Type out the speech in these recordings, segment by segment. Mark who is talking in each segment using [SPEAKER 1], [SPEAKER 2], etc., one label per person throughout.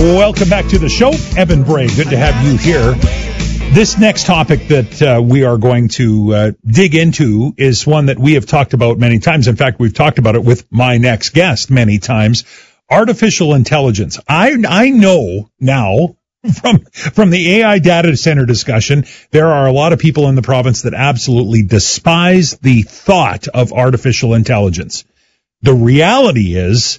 [SPEAKER 1] Welcome back to the show. Evan Bray, good to have you here. This next topic that we are going to dig into is one that we have talked about many times. In fact, we've talked about it with my next guest many times. Artificial intelligence. I know now from the AI data center discussion, there are a lot of people in the province that absolutely despise the thought of artificial intelligence. The reality is,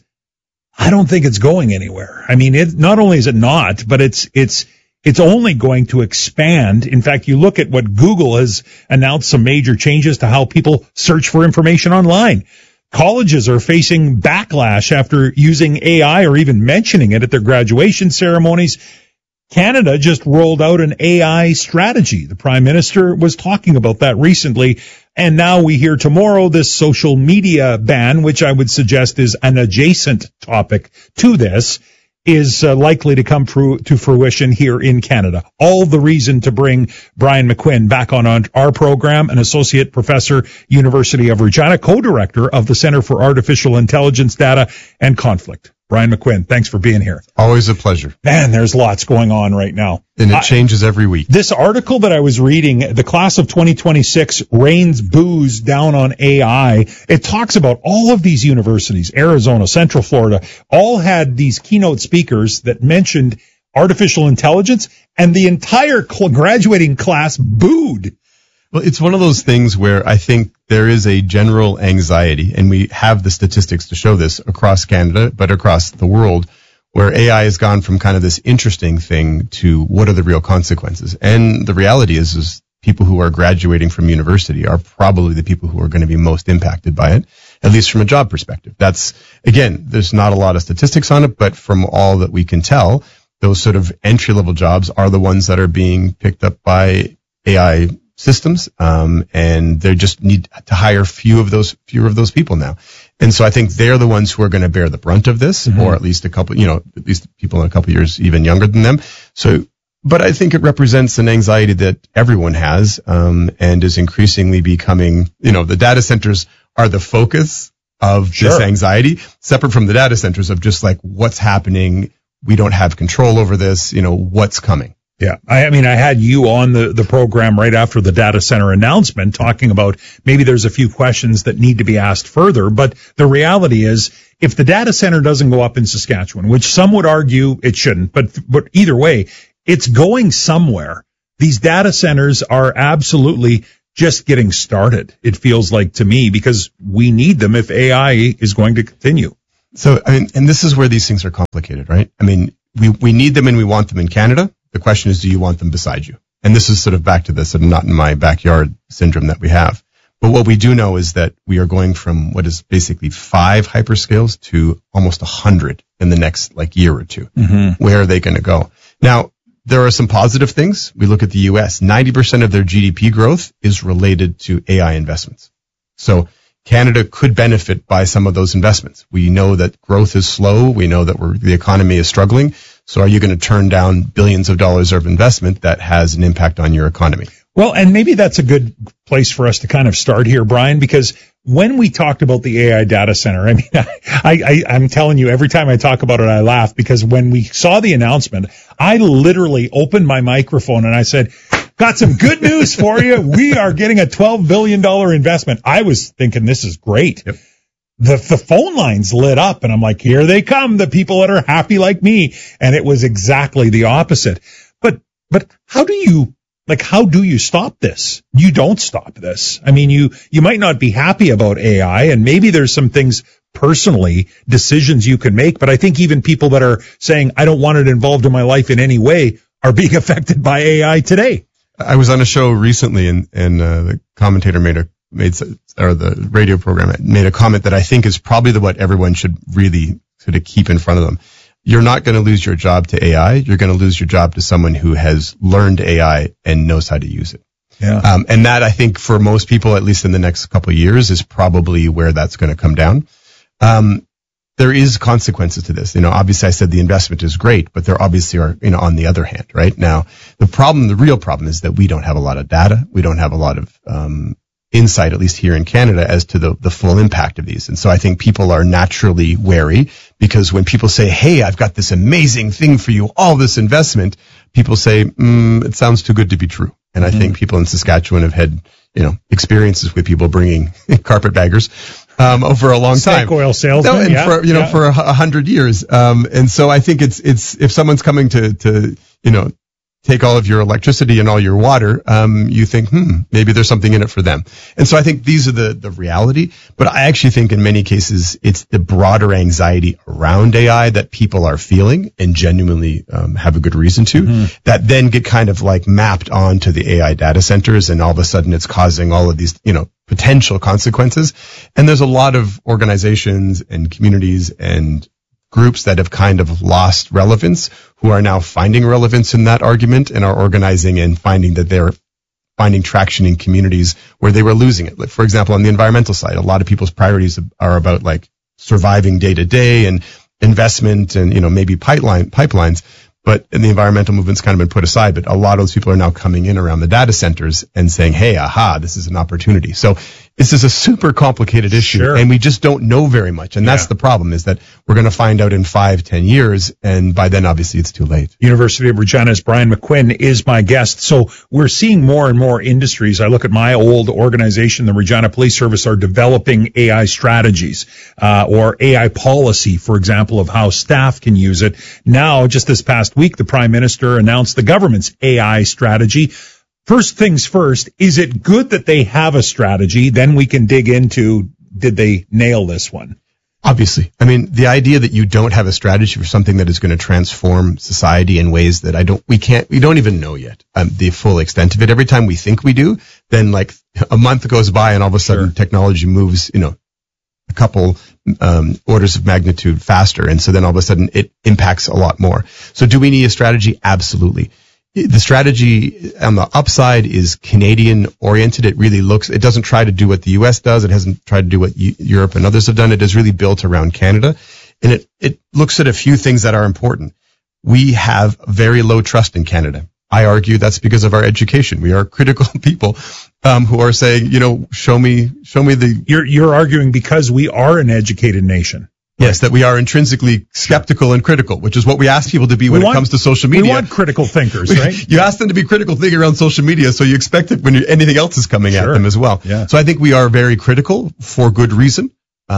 [SPEAKER 1] I don't think it's going anywhere. I mean, not only is it not, but it's only going to expand. In fact, you look at what Google has announced, some major changes to how people search for information online. Colleges are facing backlash after using AI or even mentioning it at their graduation ceremonies. Canada just rolled out an AI strategy. The Prime Minister was talking about that recently. And now we hear tomorrow this social media ban, which I would suggest is an adjacent topic to this, is likely to come to fruition here in Canada. All the reason to bring Brian McQuinn back on our program, an associate professor, University of Regina, co-director of the Center for Artificial Intelligence, Data and Conflict. Brian McQuinn, thanks for being here.
[SPEAKER 2] Always a pleasure.
[SPEAKER 1] Man, there's lots going on right now.
[SPEAKER 2] And it changes every week.
[SPEAKER 1] This article that I was reading, the class of 2026 rains booze down on AI. It talks about all of these universities, Arizona, Central Florida, all had these keynote speakers that mentioned artificial intelligence, and the entire graduating class booed.
[SPEAKER 2] Well, it's one of those things where I think there is a general anxiety, and we have the statistics to show this across Canada, but across the world, where AI has gone from kind of this interesting thing to what are the real consequences. And the reality is people who are graduating from university are probably the people who are going to be most impacted by it, at least from a job perspective. That's, again, there's not a lot of statistics on it, but from all that we can tell, those sort of entry-level jobs are the ones that are being picked up by AI systems, and they just need to hire fewer of those people now. And so I think they're the ones who are going to bear the brunt of this, or at least at least people in a couple of years even younger than them. So, but I think it represents an anxiety that everyone has, and is increasingly becoming, the data centers are the focus of this anxiety, separate from the data centers of just like what's happening. We don't have control over this, what's coming.
[SPEAKER 1] Yeah. I had you on the program right after the data center announcement talking about maybe there's a few questions that need to be asked further. But the reality is if the data center doesn't go up in Saskatchewan, which some would argue it shouldn't, but either way, it's going somewhere. These data centers are absolutely just getting started. It feels like to me because we need them if AI is going to continue.
[SPEAKER 2] So, and this is where these things are complicated, right? We need them and we want them in Canada. The question is, do you want them beside you? And this is sort of back to the sort of not in my backyard syndrome that we have. But what we do know is that we are going from what is basically 5 hyperscales to almost 100 in the next year or two. Where are they going to go? Now, there are some positive things. We look at the U.S. 90% of their GDP growth is related to AI investments. So Canada could benefit by some of those investments. We know that growth is slow. We know that the economy is struggling. So are you going to turn down billions of dollars of investment that has an impact on your economy?
[SPEAKER 1] Well, and maybe that's a good place for us to kind of start here, Brian, because when we talked about the AI data center, I'm telling you, every time I talk about it, I laugh because when we saw the announcement, I literally opened my microphone and I said, got some good news for you. We are getting a $12 billion investment. I was thinking this is great.
[SPEAKER 2] Yep.
[SPEAKER 1] The phone lines lit up and I'm like, here they come, the people that are happy like me. And it was exactly the opposite. But how do you stop this? You don't stop this. You might not be happy about AI and maybe there's some things personally, decisions you can make. But I think even people that are saying, I don't want it involved in my life in any way are being affected by AI today.
[SPEAKER 2] I was on a show recently and the commentator the radio program made a comment that I think is probably what everyone should really sort of keep in front of them. You're not going to lose your job to AI. You're going to lose your job to someone who has learned AI and knows how to use it.
[SPEAKER 1] Yeah.
[SPEAKER 2] And that I think for most people, at least in the next couple of years, is probably where that's going to come down. There is consequences to this. Obviously I said the investment is great, but there obviously are, on the other hand, right? Now, the real problem is that we don't have a lot of data. We don't have a lot of, insight, at least here in Canada, as to the full impact of these. And so I think people are naturally wary, because when people say, hey, I've got this amazing thing for you, all this investment, people say, it sounds too good to be true. And I think people in Saskatchewan have had, experiences with people bringing carpetbaggers over a long time.
[SPEAKER 1] Snake oil salesman,
[SPEAKER 2] for 100 years. And so I think it's if someone's coming to take all of your electricity and all your water, you think, maybe there's something in it for them. And so I think these are the reality. But I actually think in many cases, it's the broader anxiety around AI that people are feeling and genuinely have a good reason to, that then get kind of like mapped onto the AI data centers, and all of a sudden it's causing all of these, potential consequences. And there's a lot of organizations and communities and groups that have kind of lost relevance, who are now finding relevance in that argument and are organizing and finding that they're finding traction in communities where they were losing it. Like, for example, on the environmental side, a lot of people's priorities are about like surviving day to day and investment and, maybe pipelines. But in the environmental movement's kind of been put aside, but a lot of those people are now coming in around the data centers and saying, hey, this is an opportunity. So this is a super complicated issue, and we just don't know very much. And that's the problem, is that we're going to find out in 5-10 years. And by then, obviously, it's too late.
[SPEAKER 1] University of Regina's Brian McQuinn is my guest. So we're seeing more and more industries. I look at my old organization, the Regina Police Service, are developing AI strategies, or AI policy, for example, of how staff can use it. Now, just this past week, the Prime Minister announced the government's AI strategy. First things first, is it good that they have a strategy? Then we can dig into, did they nail this one?
[SPEAKER 2] Obviously. I mean, the idea that you don't have a strategy for something that is going to transform society in ways that we don't even know yet, the full extent of it. Every time we think we do, then like a month goes by and all of a sudden technology moves, a couple orders of magnitude faster. And so then all of a sudden it impacts a lot more. So do we need a strategy? Absolutely. The strategy on the upside is Canadian oriented. It doesn't try to do what the US does. It hasn't tried to do what Europe and others have done. It is really built around Canada. And it looks at a few things that are important. We have very low trust in Canada. I argue that's because of our education. We are critical people, who are saying, show me the.
[SPEAKER 1] You're arguing because we are an educated nation.
[SPEAKER 2] Yes, that we are intrinsically skeptical and critical, which is what we ask people to be when it comes to social media.
[SPEAKER 1] We want critical thinkers, right?
[SPEAKER 2] You ask them to be critical thinking around social media, so you expect it when anything else is coming at them as well.
[SPEAKER 1] Yeah.
[SPEAKER 2] So I think we are very critical for good reason.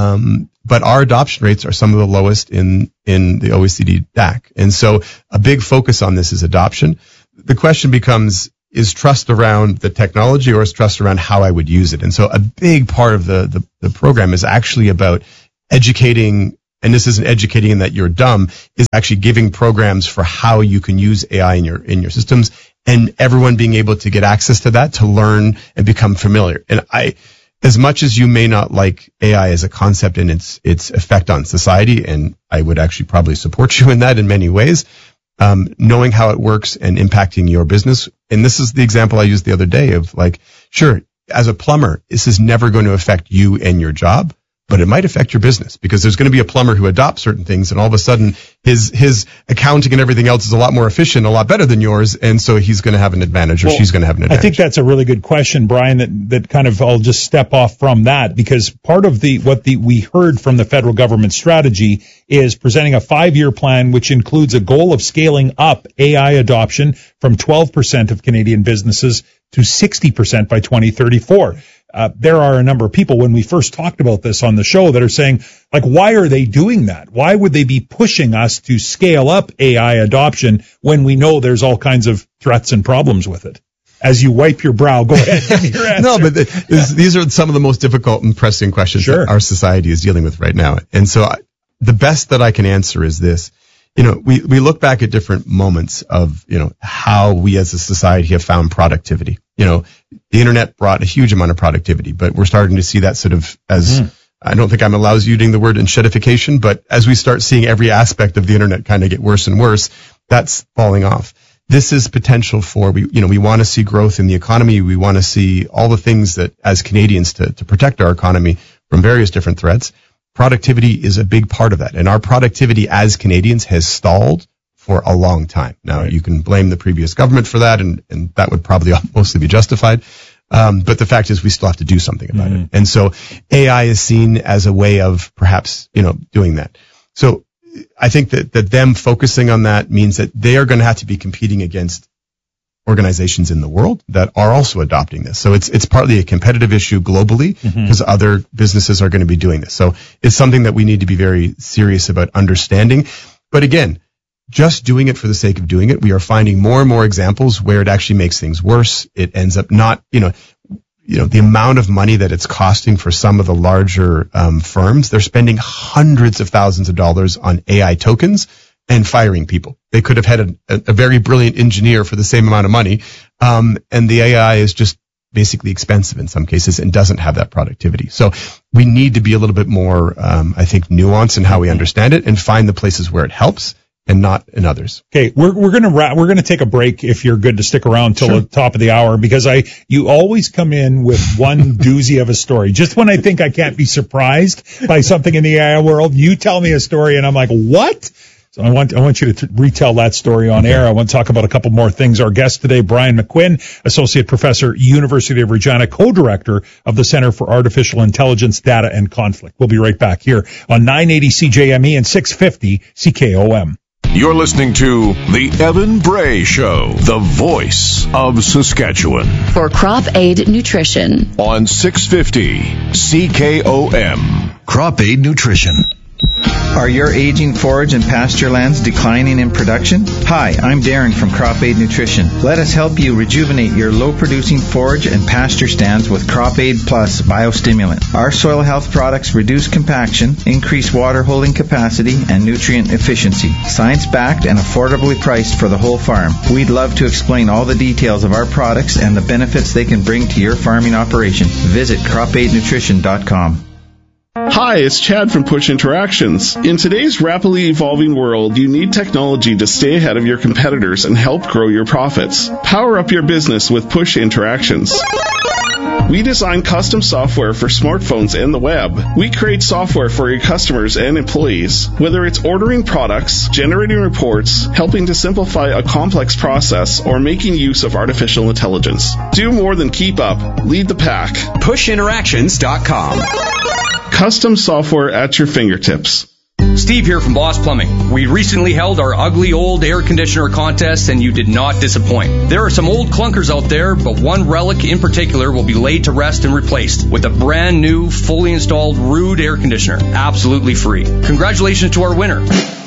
[SPEAKER 2] But our adoption rates are some of the lowest in the OECD DAC. And so a big focus on this is adoption. The question becomes, is trust around the technology, or is trust around how I would use it? And so a big part of the program is actually about educating, and this isn't educating in that you're dumb, is actually giving programs for how you can use AI in your systems, and everyone being able to get access to that to learn and become familiar. And as much as you may not like AI as a concept and its effect on society, and I would actually probably support you in that in many ways, knowing how it works and impacting your business. And this is the example I used the other day of like, sure, as a plumber, this is never going to affect you and your job, but it might affect your business, because there's going to be a plumber who adopts certain things, and all of a sudden his accounting and everything else is a lot more efficient, a lot better than yours, and so he's going to have an advantage, or she's going to have an advantage.
[SPEAKER 1] I think that's a really good question, Brian, that kind of, I'll just step off from that, because part of we heard from the federal government strategy is presenting a 5-year plan, which includes a goal of scaling up AI adoption from 12% of Canadian businesses to 60% by 2034. There are a number of people, when we first talked about this on the show, that are saying, like, why are they doing that? Why would they be pushing us to scale up AI adoption when we know there's all kinds of threats and problems with it? As you wipe your brow, go ahead. Give me your answer.
[SPEAKER 2] No, but these are some of the most difficult and pressing questions that our society is dealing with right now. And so the best that I can answer is this. We look back at different moments of, how we as a society have found productivity. The internet brought a huge amount of productivity, but we're starting to see that sort of as, I don't think I'm allowed using the word enshedification, but as we start seeing every aspect of the internet kind of get worse and worse, that's falling off. This is potential for, we want to see growth in the economy. We want to see all the things that as Canadians to protect our economy from various different threats. Productivity is a big part of that. And our productivity as Canadians has stalled for a long time. Now, you can blame the previous government for that, and that would probably mostly be justified. But the fact is we still have to do something about it. And so AI is seen as a way of perhaps, doing that. So I think that them focusing on that means that they are going to have to be competing against organizations in the world that are also adopting this. So it's partly a competitive issue globally because other businesses are going to be doing this. So it's something that we need to be very serious about understanding. But again, just doing it for the sake of doing it, we are finding more and more examples where it actually makes things worse. It ends up not, the amount of money that it's costing for some of the larger firms, they're spending hundreds of thousands of dollars on AI tokens and firing people. They could have had a very brilliant engineer for the same amount of money, and the AI is just basically expensive in some cases and doesn't have that productivity. So we need to be a little bit more, I think, nuanced in how we understand it and find the places where it helps and not in others.
[SPEAKER 1] Okay, we're gonna take a break if you're good to stick around till the top of the hour, because you always come in with one doozy of a story. Just when I think I can't be surprised by something in the AI world, you tell me a story and I'm like, what? So I want you to retell that story on air. I want to talk about a couple more things. Our guest today, Brian McQuinn, Associate Professor, University of Regina, Co-Director of the Center for Artificial Intelligence, Data and Conflict. We'll be right back here on 980 CJME and 650 CKOM.
[SPEAKER 3] You're listening to The Evan Bray Show, the voice of Saskatchewan.
[SPEAKER 4] For Crop Aid Nutrition.
[SPEAKER 3] On 650 CKOM.
[SPEAKER 5] Crop Aid Nutrition. Are your aging forage and pasture lands declining in production? Hi, I'm Darren from Crop Aid Nutrition. Let us help you rejuvenate your low-producing forage and pasture stands with Crop Aid Plus Biostimulant. Our soil health products reduce compaction, increase water holding capacity, and nutrient efficiency. Science-backed and affordably priced for the whole farm. We'd love to explain all the details of our products and the benefits they can bring to your farming operation. Visit cropaidnutrition.com.
[SPEAKER 6] Hi, it's Chad from Push Interactions. In today's rapidly evolving world, you need technology to stay ahead of your competitors and help grow your profits. Power up your business with Push Interactions. We design custom software for smartphones and the web. We create software for your customers and employees. Whether it's ordering products, generating reports, helping to simplify a complex process, or making use of artificial intelligence. Do more than keep up. Lead the pack.
[SPEAKER 7] PushInteractions.com.
[SPEAKER 6] Custom software at your fingertips.
[SPEAKER 8] Steve here from Boss Plumbing. We recently held our ugly old air conditioner contest and you did not disappoint. There are some old clunkers out there, but one relic in particular will be laid to rest and replaced with a brand new, fully installed Ruud air conditioner, absolutely free. Congratulations to our winner,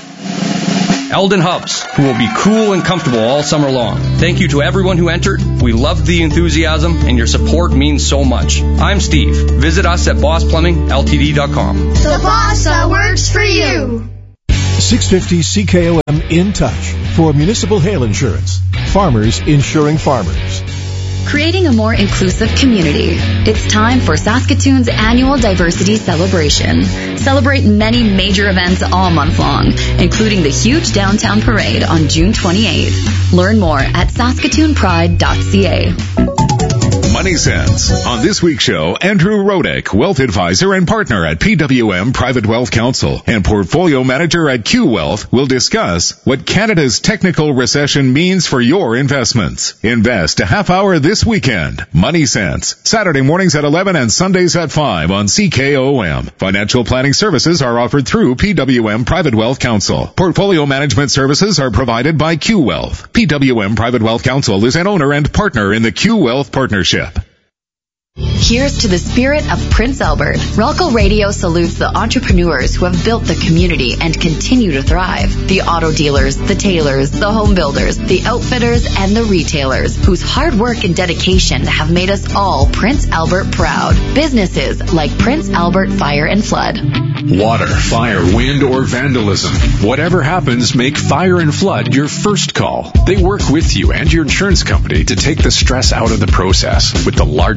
[SPEAKER 8] Eldon Hubs, who will be cool and comfortable all summer long. Thank you to everyone who entered. We loved the enthusiasm, and your support means so much. I'm Steve. Visit us at BossPlumbingLTD.com.
[SPEAKER 9] The boss that works for you.
[SPEAKER 10] 650 CKOM in touch for municipal hail insurance. Farmers insuring farmers.
[SPEAKER 4] Creating a more inclusive community. It's time for Saskatoon's annual Diversity Celebration. Celebrate many major events all month long, including the huge downtown parade on June 28th. Learn more at saskatoonpride.ca.
[SPEAKER 11] Money Sense. On this week's show, Andrew Rodek, wealth advisor and partner at PWM Private Wealth Council and portfolio manager at Q Wealth, will discuss what Canada's technical recession means for your investments. Invest a half hour this weekend. Money Sense. Saturday mornings at 11 and Sundays at 5 on CKOM. Financial planning services are offered through PWM Private Wealth Council. Portfolio management services are provided by Q Wealth. PWM Private Wealth Council is an owner and partner in the Q Wealth Partnership.
[SPEAKER 4] Here's to the spirit of Prince Albert. Ralco Radio salutes the entrepreneurs who have built the community and continue to thrive. The auto dealers, the tailors, the home builders, the outfitters, and the retailers whose hard work and dedication have made us all Prince Albert proud. Businesses like Prince Albert Fire and Flood.
[SPEAKER 12] Water, fire, wind, or vandalism. Whatever happens, make Fire and Flood your first call. They work with you and your insurance company to take the stress out of the process with the largest team in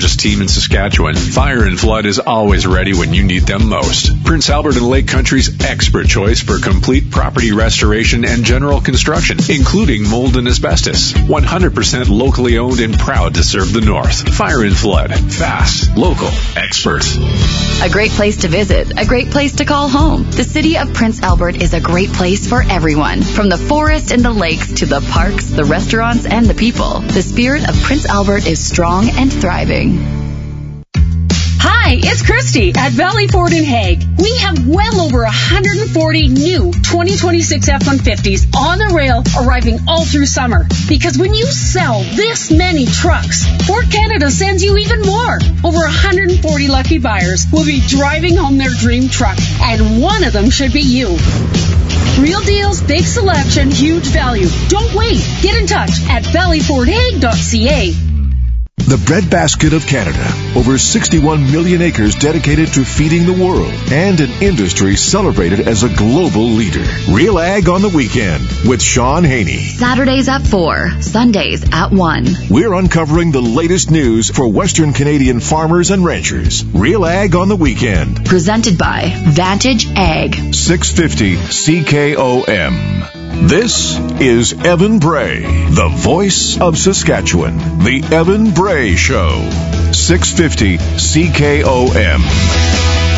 [SPEAKER 12] in Saskatchewan, Fire and Flood is always ready when you need them most. Prince Albert and Lake Country's expert choice for complete property restoration and general construction, including mold and asbestos. 100% locally owned and proud to serve the North. Fire and Flood. Fast, local, expert.
[SPEAKER 4] A great place to visit, a great place to call home. The city of Prince Albert is a great place for everyone. From the forest and the lakes to the parks, the restaurants, and the people. The spirit of Prince Albert is strong and thriving.
[SPEAKER 13] Hi, it's Christy at Valley Ford in Hague. We have well over 140 new 2026 F-150s on the rail arriving all through summer. Because when you sell this many trucks, Ford Canada sends you even more. Over 140 lucky buyers will be driving home their dream truck, and one of them should be you. Real deals, big selection, huge value. Don't wait. Get in touch at valleyfordhague.ca.
[SPEAKER 10] The breadbasket of Canada. Over 61 million acres dedicated to feeding the world, and an industry celebrated as a global leader. Real Ag on the Weekend with Sean Haney.
[SPEAKER 4] Saturdays at 4, Sundays at 1.
[SPEAKER 10] We're uncovering the latest news for Western Canadian farmers and ranchers. Real Ag on the Weekend.
[SPEAKER 4] Presented by Vantage Ag.
[SPEAKER 10] 650 CKOM. This is Evan Bray, the voice of Saskatchewan. The Evan Bray Show. 650 CKOM.